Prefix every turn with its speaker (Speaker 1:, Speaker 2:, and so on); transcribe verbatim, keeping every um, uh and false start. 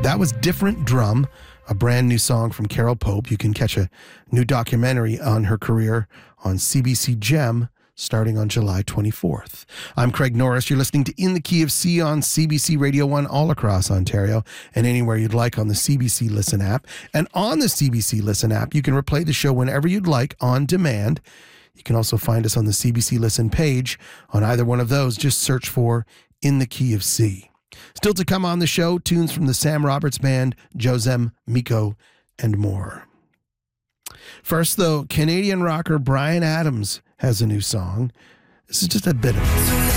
Speaker 1: That was Different Drum, a brand new song from Carol Pope. You can catch a new documentary on her career on C B C Gem starting on July twenty-fourth. I'm Craig Norris. You're listening to In the Key of C on C B C Radio one all across Ontario and anywhere you'd like on the C B C Listen app. And on the C B C Listen app, you can replay the show whenever you'd like on demand. You can also find us on the C B C Listen page. On either one of those, just search for In the Key of C. Still to come on the show, tunes from the Sam Roberts Band, Josem, Miko, and more. First, though, Canadian rocker Bryan Adams has a new song. This is just a bit of it.